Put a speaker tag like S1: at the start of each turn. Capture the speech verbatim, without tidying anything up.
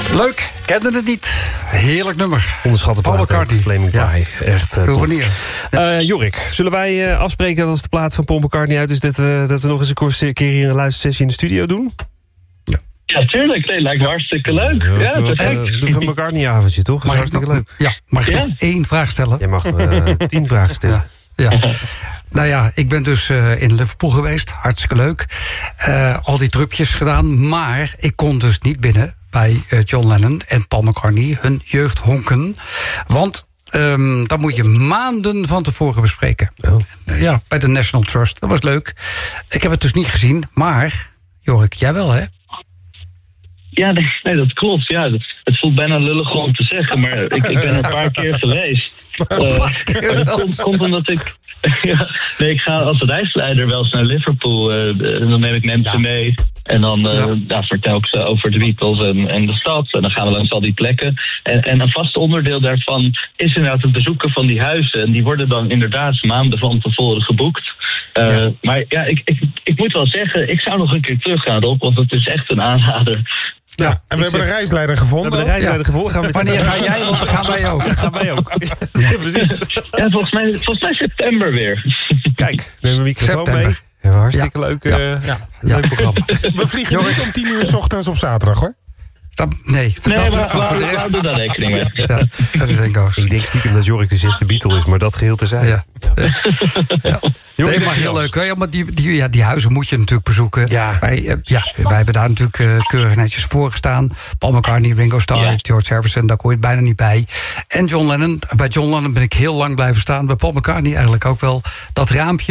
S1: Leuk, kende het niet. Heerlijk nummer.
S2: Onderschatte
S1: Paul
S2: plaat ook,
S1: McCartney.
S2: Flaming
S1: Ja.
S2: Pie. Echt uh,
S1: Souvenir.
S2: Uh, Jorik, zullen wij uh, afspreken dat als de plaat van Paul McCartney uit is... dat we, dat we nog eens een korte keer hier een luistersessie in de studio doen?
S3: Ja, tuurlijk. Nee, lijkt me hartstikke leuk. Ja,
S2: ja
S3: perfect.
S2: uh, doe van McCartney-avondje, toch? Dat is hartstikke
S1: nog,
S2: leuk.
S1: Ja, mag ik
S3: Ja?
S1: nog één vraag stellen?
S2: Jij mag uh, tien vragen stellen.
S1: Ja. Ja. Nou ja, ik ben dus uh, in Liverpool geweest. Hartstikke leuk. Uh, al die trupjes gedaan. Maar ik kon dus niet binnen bij uh, John Lennon en Paul McCartney hun jeugdhonken. Want um, dat moet je maanden van tevoren bespreken.
S2: Oh.
S1: Uh, ja, bij de National Trust. Dat was leuk. Ik heb het dus niet gezien. Maar, Jorik, jij wel, hè?
S3: Ja, nee, nee, dat klopt. Ja, het voelt bijna lullig om te zeggen, maar ik, ik ben er een paar keer geweest. Uh, het komt, komt omdat ik... ja, nee, ik ga als reisleider wel eens naar Liverpool. Uh, en dan neem ik mensen
S1: Ja.
S3: mee. En dan uh,
S1: Ja.
S3: ja, vertel ik ze over de Beatles en, en de stad. En dan gaan we langs al die plekken. En, en een vast onderdeel daarvan is inderdaad het bezoeken van die huizen. En die worden dan inderdaad maanden van tevoren geboekt. Uh,
S1: Ja.
S3: Maar ja, ik, ik, ik moet wel zeggen, ik zou nog een keer terug gaan, Rob. Want het is echt een aanrader.
S4: Ja, en we hebben
S2: zeg-
S4: de reisleider
S2: We
S4: gevonden.
S2: hebben de reisleider
S1: Ja.
S2: gevolgd. Gaan we
S1: Wanneer ga jij? Want dan gaan wij ook.
S2: Gaan wij ook. Ja, precies.
S3: Ja, volgens mij, volgens mij september weer.
S2: Kijk, neem een microfoon
S1: September.
S2: mee. Ja, hartstikke
S1: Ja.
S2: leuk,
S1: Ja.
S2: uh,
S4: Ja.
S2: leuk programma.
S4: We vliegen
S1: Jorik.
S4: niet om tien uur 's ochtends op zaterdag, hoor.
S1: Dat, nee,
S3: Nee,
S1: dat,
S3: maar
S1: voor de
S3: we
S1: rest-
S3: houden daar rekening mee.
S1: Ja, dat is een goos.
S2: Ik denk stiekem dat Jorik de zesde Beatle is, maar dat geheel terzijde.
S1: Ja. Ja.
S2: Jorik,
S1: Nee, maar heel leuk. Hè? Ja, maar die, die, ja, die huizen moet je natuurlijk bezoeken.
S2: Ja.
S1: Wij, eh, ja, wij hebben daar natuurlijk uh, keurig netjes voor gestaan. Paul McCartney, Ringo Starr,
S3: Ja.
S1: George Harrison, daar kon je het bijna niet bij. En John Lennon. Bij John Lennon ben ik heel lang blijven staan. Bij Paul McCartney eigenlijk ook wel. Dat raampje.